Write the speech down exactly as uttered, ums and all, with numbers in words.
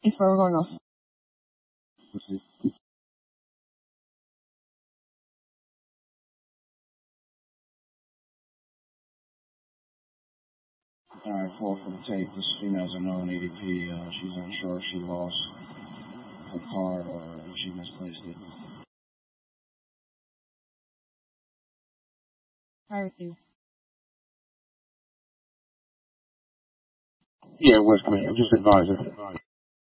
If we're gonna. Alright, four for the tape. This female's a known E D P. Uh, she's unsure if she lost her card or if she misplaced it. I receive. Yeah, West Command. Just advise her.